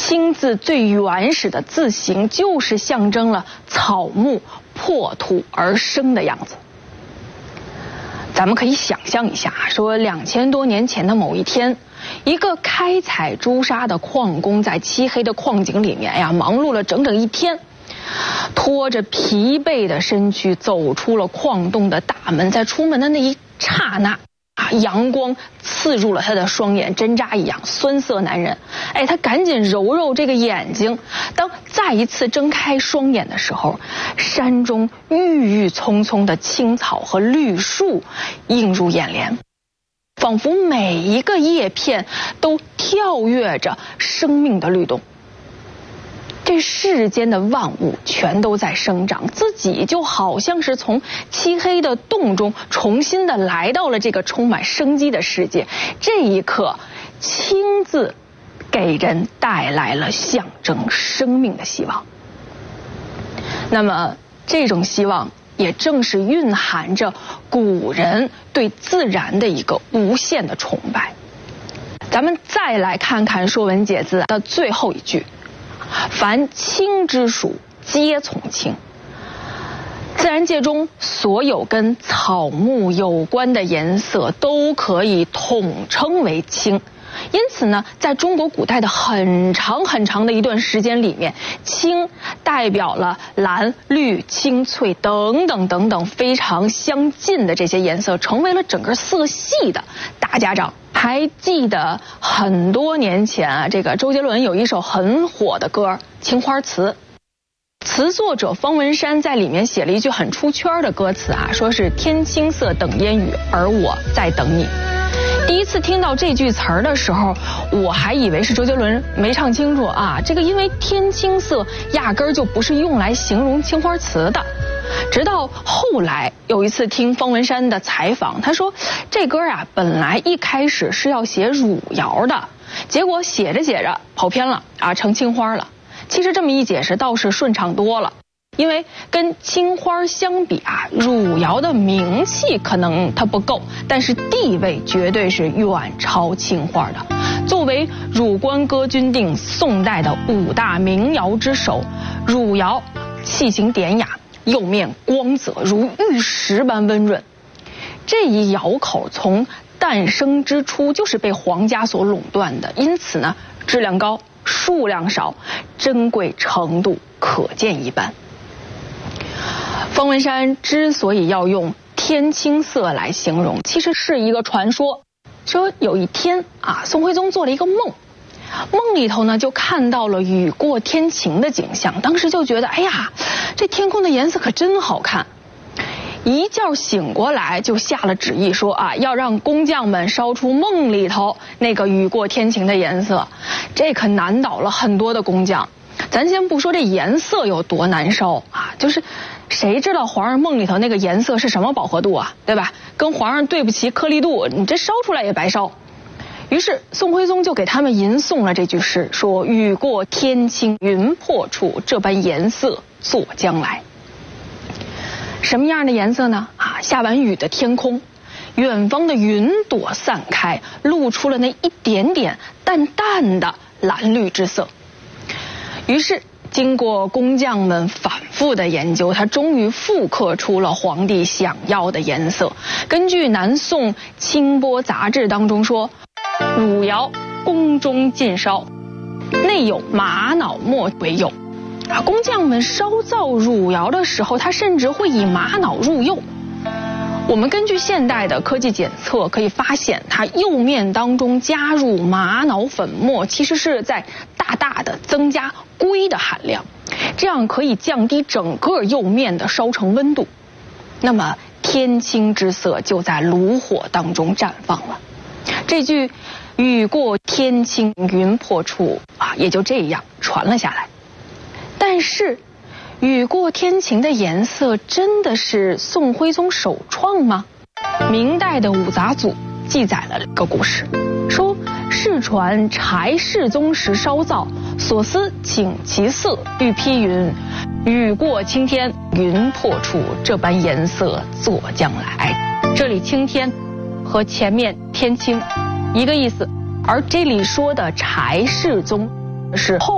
青字最原始的字形就是象征了草木破土而生的样子。咱们可以想象一下，说2000多年前的某一天，一个开采朱砂的矿工在漆黑的矿井里面呀，忙碌了整整一天，拖着疲惫的身躯走出了矿洞的大门，在出门的那一刹那阳光刺入了他的双眼，针扎一样。酸涩男人，他赶紧揉揉这个眼睛。当再一次睁开双眼的时候，山中郁郁葱葱的青草和绿树映入眼帘，仿佛每一个叶片都跳跃着生命的律动。这世间的万物全都在生长，自己就好像是从漆黑的洞中重新的来到了这个充满生机的世界。这一刻，青字给人带来了象征生命的希望。那么这种希望也正是蕴含着古人对自然的一个无限的崇拜。咱们再来看看《说文解字》的最后一句，凡青之属，皆从青。自然界中所有跟草木有关的颜色都可以统称为青。因此呢，在中国古代的很长很长的一段时间里面，青代表了蓝、绿、青、翠等等等等非常相近的这些颜色，成为了整个色系的大家长。还记得很多年前这个周杰伦有一首很火的歌《青花瓷》，词作者方文山在里面写了一句很出圈的歌词说是天青色等烟雨，而我在等你。第一次听到这句词儿的时候，我还以为是周杰伦没唱清楚这个因为天青色压根儿就不是用来形容青花瓷的。直到后来有一次听方文山的采访，他说这歌本来一开始是要写汝窑的，结果写着写着跑偏了成青花了。其实这么一解释倒是顺畅多了，因为跟青花相比汝窑的名气可能它不够，但是地位绝对是远超青花的。作为汝官哥钧定宋代的5大名窑之首，汝窑器型典雅，釉面光泽如玉石般温润。这一窑口从诞生之初就是被皇家所垄断的，因此呢，质量高，数量少，珍贵程度可见一斑。方文山之所以要用天青色来形容，其实是一个传说。说有一天宋徽宗做了一个梦，梦里头呢就看到了雨过天晴的景象，当时就觉得这天空的颜色可真好看。一觉醒过来就下了旨意，说要让工匠们烧出梦里头那个雨过天晴的颜色。这可难倒了很多的工匠。咱先不说这颜色有多难烧就是谁知道皇上梦里头那个颜色是什么饱和度对吧？跟皇上对不齐颗粒度，你这烧出来也白烧。于是宋徽宗就给他们吟诵了这句诗，说雨过天晴云破处，这般颜色作将来。什么样的颜色呢？下完雨的天空，远方的云朵散开，露出了那一点点淡淡的蓝绿之色。于是经过工匠们反复的研究，他终于复刻出了皇帝想要的颜色。根据南宋清波杂志当中说，汝窑宫中尽烧，内有玛瑙末为釉。工匠们烧造汝窑的时候，他甚至会以玛瑙入釉。我们根据现代的科技检测可以发现，它釉面当中加入玛瑙粉末，其实是在大大的增加硅的含量，这样可以降低整个釉面的烧成温度。那么天青之色就在炉火当中绽放了。这句雨过天晴云破处也就这样传了下来。但是雨过天晴的颜色真的是宋徽宗首创吗？明代的五杂组记载了一个故事，说世传柴世宗时烧造，所思请其色，欲批云：雨过青天云破处，这般颜色作将来。这里青天和前面天青一个意思，而这里说的柴世宗是后